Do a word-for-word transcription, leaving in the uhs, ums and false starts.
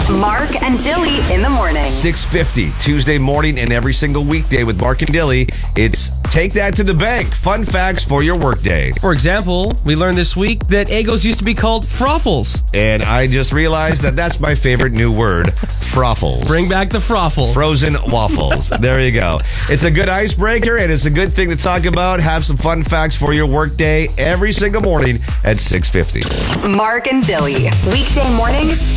Mark and Dilly in the morning. six fifty, Tuesday morning and every single weekday with Mark and Dilly. It's Take That to the Bank. Fun facts for your workday. For example, we learned this week that Eggos used to be called Froffles. And I just realized that that's my favorite new word, Froffles. Bring back the Froffle. Frozen waffles. There you go. It's a good icebreaker, and it's a good thing to talk about. Have some fun facts for your workday every single morning at six fifty. Mark and Dilly. Weekday mornings